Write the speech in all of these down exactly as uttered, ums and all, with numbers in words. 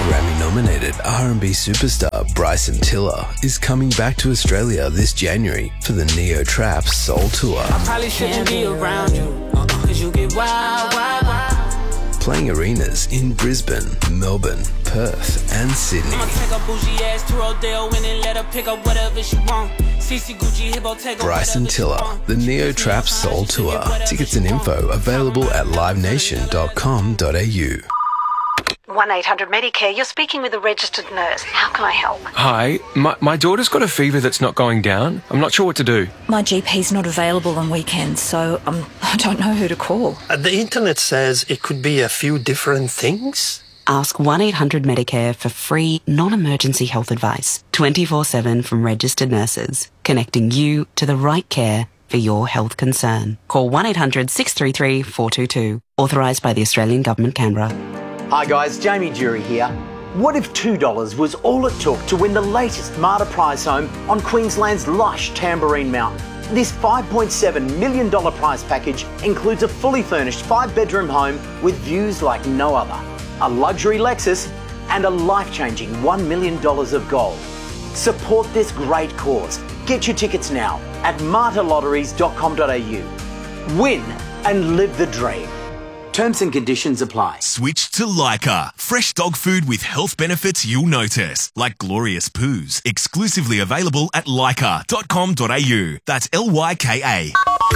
Grammy-nominated R and B superstar Bryson Tiller is coming back to Australia this January for the Neo Trap Soul Tour. I probably shouldn't be around you, cause you get wild, wild, wild. Playing arenas in Brisbane, Melbourne, Perth and Sydney. I'ma take a bougie ass to Rodeo and then let her pick up whatever she want. C C Gucci, Hippo, take Bryson Tiller, the Neo Trap Soul Tour. Tickets and info available at live nation dot com dot a u. one eight hundred Medicare, you're speaking with a registered nurse. How can I help? Hi, my, my daughter's got a fever that's not going down. I'm not sure what to do. My G P's not available on weekends, so um, I don't know who to call. Uh, the internet says it could be a few different things. Ask one eight hundred Medicare for free, non-emergency health advice, twenty-four seven from registered nurses, connecting you to the right care for your health concern. Call one eight hundred six three three four two two. Authorised by the Australian Government, Canberra. Hi guys, Jamie Jury here. What if two dollars was all it took to win the latest Marta prize home on Queensland's lush Tamborine Mountain? This five point seven million dollars prize package includes a fully furnished five-bedroom home with views like no other, a luxury Lexus and a life-changing one million dollars of gold. Support this great cause. Get your tickets now at marta lotteries dot com dot a u. Win and live the dream. Terms and conditions apply. Switch to Lyka. Fresh dog food with health benefits you'll notice, like glorious poos. Exclusively available at lyka dot com dot a u. That's L Y K A.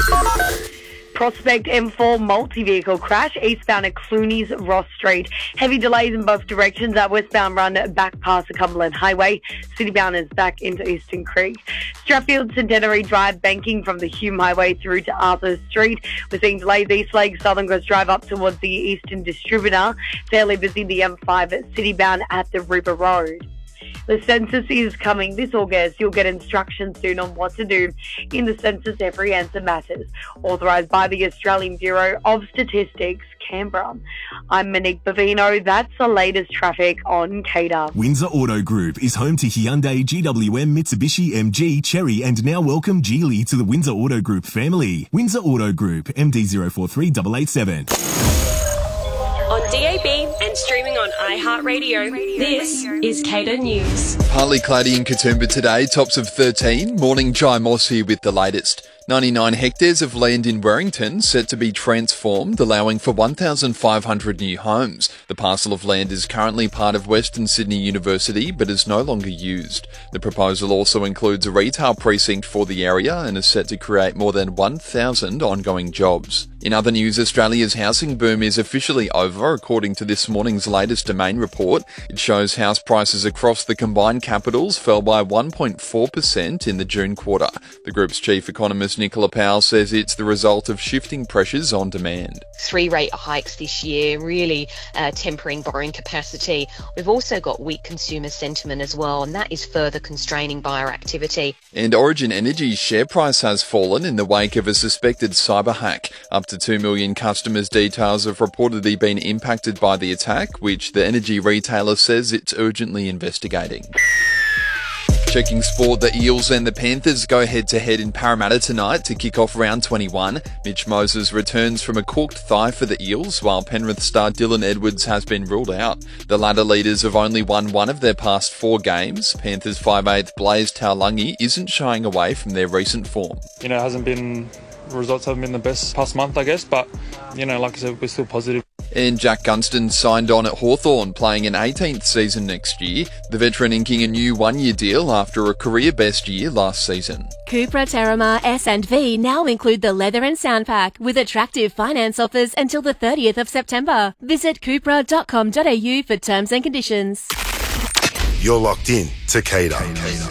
Prospect M four multi-vehicle crash eastbound at Clooney's Ross Street. Heavy delays in both directions at westbound run back past the Cumberland Highway. Citybound is back into Eastern Creek. Strathfield Centenary Drive banking from the Hume Highway through to Arthur Street. We're seeing delays East Lake, Southern Coast Drive up towards the Eastern Distributor. Fairly busy the M five at Citybound at the River Road. The census is coming this August. You'll get instructions soon on what to do in the census. Every answer matters. Authorised by the Australian Bureau of Statistics, Canberra. I'm Monique Bavino. That's the latest traffic on K D A. Windsor Auto Group is home to Hyundai, G W M, Mitsubishi, M G, Chery and now welcome Geely to the Windsor Auto Group family. Windsor Auto Group, M D zero four three eight eight seven. On D A B and streaming on iHeartRadio, this is K D A News. Partly cloudy in Katoomba today, tops of thirteen. Morning, Jai Moss here with the latest. ninety-nine hectares of land in Werrington set to be transformed, allowing for one thousand five hundred new homes. The parcel of land is currently part of Western Sydney University, but is no longer used. The proposal also includes a retail precinct for the area and is set to create more than one thousand ongoing jobs. In other news, Australia's housing boom is officially over, according to this morning's latest Domain report. It shows house prices across the combined capitals fell by one point four percent in the June quarter. The group's chief economist Nicola Powell says it's the result of shifting pressures on demand. Three rate hikes this year, really uh, tempering borrowing capacity. We've also got weak consumer sentiment as well, and that is further constraining buyer activity. And Origin Energy's share price has fallen in the wake of a suspected cyber hack. Up to two million customers' details have reportedly been impacted by the attack, which the energy retailer says it's urgently investigating. Checking sport, the Eels and the Panthers go head-to-head in Parramatta tonight to kick off round twenty-one. Mitch Moses returns from a corked thigh for the Eels, while Penrith star Dylan Edwards has been ruled out. The latter leaders have only won one of their past four games. Panthers five eighth Blaze Taulagi isn't shying away from their recent form. You know, it hasn't been... results haven't been the best past month, I guess, but, you know, like I said, we're still positive. And Jack Gunston signed on at Hawthorn, playing an eighteenth season next year. The veteran inking a new one-year deal after a career-best year last season. Cupra, Terramar, S and V now include the Leather and Sound Pack with attractive finance offers until the thirtieth of September. Visit cupra dot com dot a u for terms and conditions. You're locked in to K D A.